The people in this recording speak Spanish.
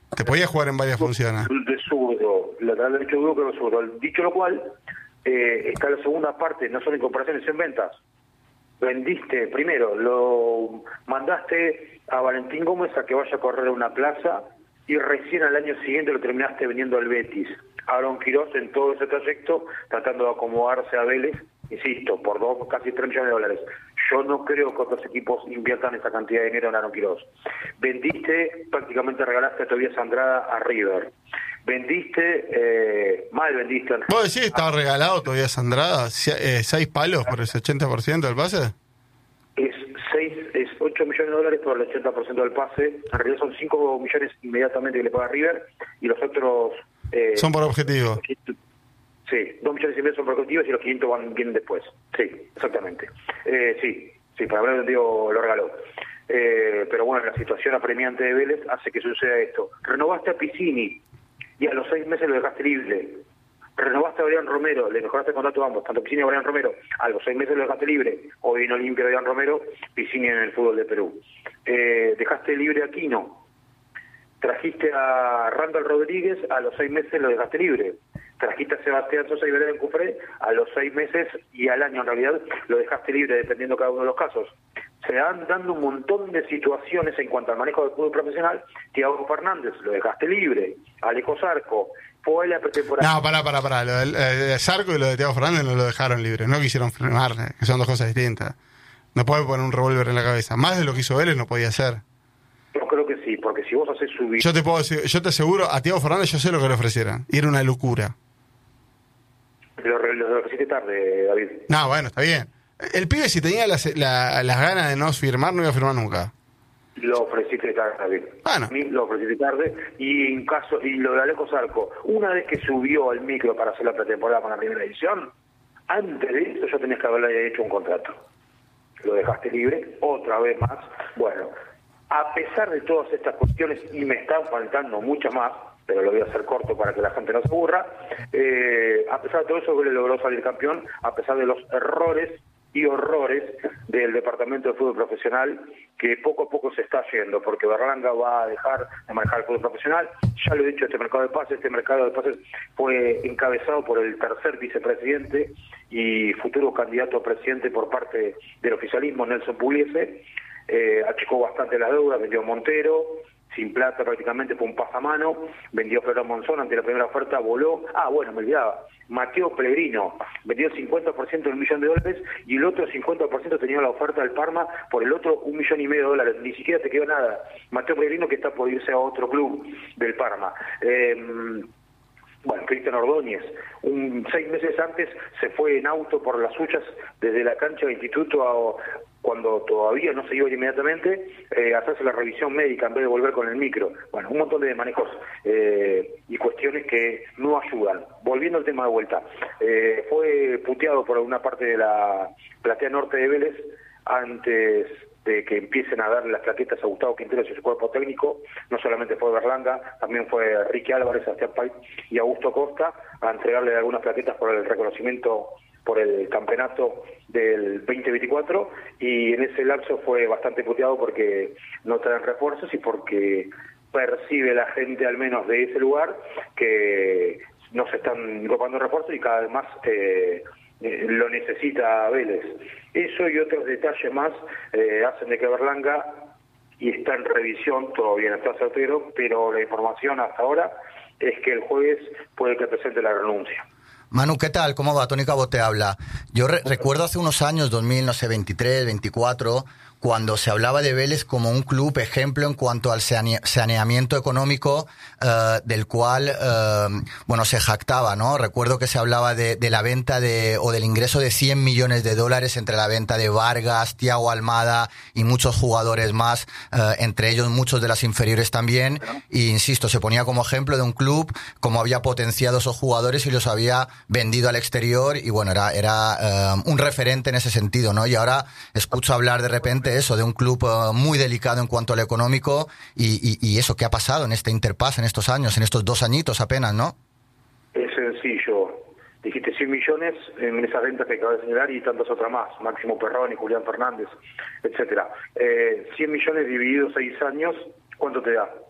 Te podías jugar en varias funciones. De zurdo, lateral derecho duro, pero zurdo. Dicho lo cual, está la segunda parte, no son incorporaciones en ventas. Vendiste, primero, lo mandaste a Valentín Gómez a que vaya a correr a una plaza y recién al año siguiente lo terminaste vendiendo al Betis. Aaron Quirós en todo ese trayecto tratando de acomodarse a Vélez, insisto, por casi 3 millones de dólares. Yo no creo que otros equipos inviertan esa cantidad de dinero en Aaron Quirós. Vendiste, prácticamente regalaste a Tobias Andrada a River. Vendiste, mal vendiste. ¿Vos decís que estaba regalado todavía Andrada? ¿6 palos por ese 80% del pase? Es 8 millones de dólares por el 80% del pase. En realidad son 5 millones inmediatamente que le paga River y los otros... son por objetivo. Sí, 2 millones y medio son por objetivos y los 500 vienen después. Sí, exactamente. Sí, para haber entendido lo regaló. Pero bueno, la situación apremiante de Vélez hace que suceda esto. Renovaste a Piscini y a los 6 meses lo dejaste libre. Renovaste a Brian Romero, le mejoraste el contrato a ambos, tanto Piscini como Brian Romero. A los 6 meses lo dejaste libre. Hoy vino limpio Brian Romero, Piscini en el fútbol de Perú. Dejaste libre a Quino. Trajiste a Randall Rodríguez, a los 6 meses lo dejaste libre. Trajiste a Sebastián Sosa y Belén Cufré, a los 6 meses y al año en realidad lo dejaste libre, dependiendo cada uno de los casos. Se van dando un montón de situaciones en cuanto al manejo del fútbol profesional. Thiago Fernández, lo dejaste libre. Alejo Zarco, fue la pretemporada. No, pará. Lo de Zarco y lo de Thiago Fernández no lo dejaron libre. No quisieron frenar, que son dos cosas distintas. No puede poner un revólver en la cabeza. Más de lo que hizo Vélez no podía hacer. Yo creo que sí, porque si vos haces subir... Yo te aseguro, a Thiago Fernández yo sé lo que le ofrecieran. Y era una locura. Lo ofreciste tarde, David. No, bueno, está bien. El pibe, si tenía las ganas de no firmar, no iba a firmar nunca. Lo ofreciste tarde, David. Bueno. Lo ofreciste tarde. Y lo de Alejo Zarco, una vez que subió al micro para hacer la pretemporada con la primera edición, antes de eso ya tenías que haberle hecho un contrato. Lo dejaste libre, otra vez más. Bueno, a pesar de todas estas cuestiones, y me están faltando muchas más, pero lo voy a hacer corto para que la gente no se aburra, a pesar de todo eso, Vélez logró salir campeón, a pesar de los errores y horrores del departamento de fútbol profesional, que poco a poco se está yendo, porque Berlanga va a dejar de manejar el fútbol profesional. Ya lo he dicho, este mercado de pases fue encabezado por el tercer vicepresidente y futuro candidato a presidente por parte del oficialismo, Nelson Pugliese. Achicó bastante las deudas, vendió Montero, sin plata prácticamente, fue un pasamano, vendió Florán Monzón ante la primera oferta, voló. Me olvidaba, Mateo Pellegrino vendió 50% de $1 millón y el otro 50% tenía la oferta del Parma por el otro $1,5 millones, ni siquiera te quedó nada. Mateo Pellegrino, que está por irse a otro club del Parma. Cristian Ordóñez, 6 meses antes se fue en auto por las suyas desde la cancha del instituto cuando todavía no se iba inmediatamente, hacerse la revisión médica en vez de volver con el micro. Bueno, un montón de manejos y cuestiones que no ayudan. Volviendo al tema de vuelta, fue puteado por una parte de la platea norte de Vélez antes de que empiecen a darle las plaquetas a Gustavo Quinteros y su cuerpo técnico. No solamente fue Berlanga, también fue Ricky Álvarez, Sebastián Pay y Augusto Costa a entregarle algunas plaquetas por el reconocimiento por el campeonato del 2024, y en ese lapso fue bastante puteado porque no traen refuerzos y porque percibe la gente, al menos de ese lugar, que no se están incorporando refuerzos y cada vez más lo necesita Vélez. Eso y otros detalles más hacen de que Berlanga, y está en revisión, todavía no está certero, pero la información hasta ahora es que el jueves puede que presente la renuncia. Manu, ¿qué tal? ¿Cómo va? Tony Cabo te habla. Yo recuerdo hace unos años, 2023, 24, cuando se hablaba de Vélez como un club ejemplo en cuanto al saneamiento económico, del cual, se jactaba, ¿no? Recuerdo que se hablaba de la venta o del ingreso de $100 millones entre la venta de Vargas, Thiago Almada y muchos jugadores más, entre ellos muchos de las inferiores también. Y insisto, se ponía como ejemplo de un club, como había potenciado esos jugadores y los había vendido al exterior, y bueno, era un referente en ese sentido, ¿no? Y ahora escucho hablar de repente eso, de un club muy delicado en cuanto a lo económico, y eso, ¿qué ha pasado en este interpase, en estos años, en estos 2 añitos apenas, ¿no? Es sencillo. Dijiste 100 millones en esas ventas que acabo de señalar y tantas otras más, Máximo Perroni, Julián Fernández, etcétera. 100 millones divididos 6 años, ¿cuánto te da?